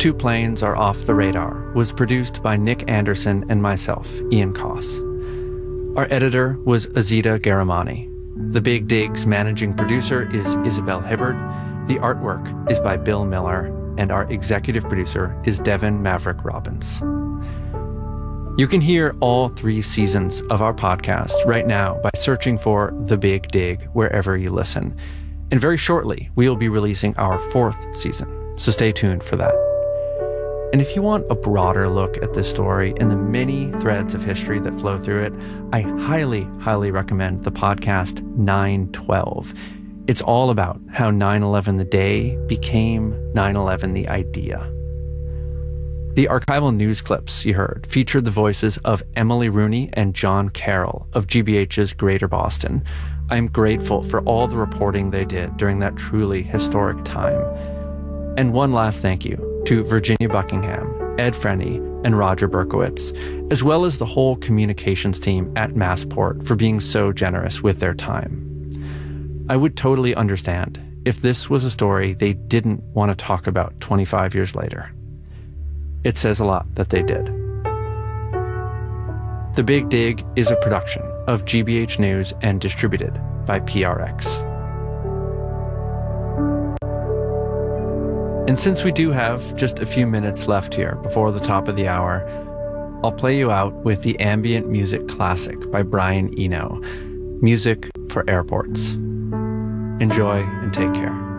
Two Planes Are Off the Radar was produced by Nick Anderson and myself, Ian Koss. Our editor was Azita Garamani. The Big Dig's managing producer is Isabel Hibbard. The artwork is by Bill Miller, and our executive producer is Devin Maverick Robbins. You can hear all 3 seasons of our podcast right now by searching for The Big Dig wherever you listen. And very shortly, we'll be releasing our 4th season, so stay tuned for that. And if you want a broader look at this story and the many threads of history that flow through it, I highly, highly recommend the podcast 9/12. It's all about how 9/11 the day became 9/11 the idea. The archival news clips you heard featured the voices of Emily Rooney and John Carroll of GBH's Greater Boston. I'm grateful for all the reporting they did during that truly historic time. And one last thank you to Virginia Buckingham, Ed Frenny, and Roger Berkowitz, as well as the whole communications team at Massport for being so generous with their time. I would totally understand if this was a story they didn't want to talk about 25 years later. It says a lot that they did. The Big Dig is a production of GBH News and distributed by PRX. And since we do have just a few minutes left here before the top of the hour, I'll play you out with the ambient music classic by Brian Eno, Music for Airports. Enjoy and take care.